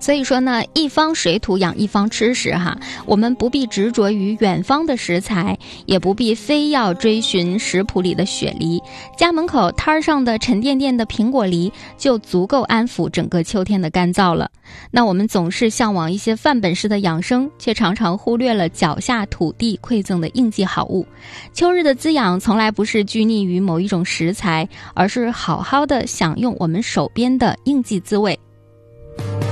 所以说呢，一方水土养一方吃食哈，我们不必执着于远方的食材，也不必非要追寻食谱里的雪梨，家门口摊上的沉甸甸的苹果梨就足够安抚整个秋天的干燥了。那我们总是向往一些范本式的养生，却常常忽略了脚下土地馈赠的应季好物。秋日的滋养从来不是拘泥于某一种食材，而是好好的享用我们手边的应季滋味。